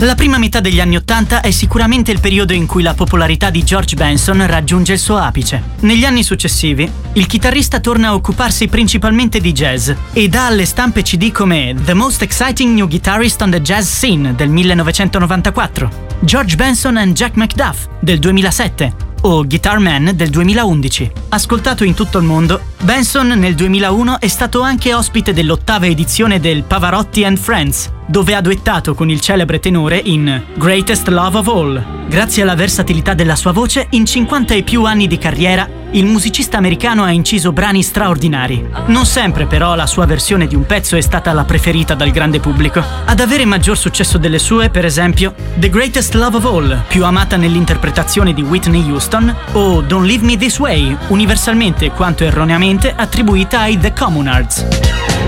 La prima metà degli anni '80 è sicuramente il periodo in cui la popolarità di George Benson raggiunge il suo apice. Negli anni successivi, il chitarrista torna a occuparsi principalmente di jazz e dà alle stampe CD come The Most Exciting New Guitarist on the Jazz Scene del 1994, George Benson and Jack McDuff del 2007 o Guitar Man del 2011. Ascoltato in tutto il mondo, Benson nel 2001 è stato anche ospite dell'8ª edizione del Pavarotti and Friends, dove ha duettato con il celebre tenore in Greatest Love of All. Grazie alla versatilità della sua voce, in 50 e più anni di carriera, il musicista americano ha inciso brani straordinari. Non sempre però la sua versione di un pezzo è stata la preferita dal grande pubblico. Ad avere maggior successo delle sue, per esempio, The Greatest Love of All, più amata nell'interpretazione di Whitney Houston, o Don't Leave Me This Way, universalmente quanto erroneamente attribuita ai The Communards.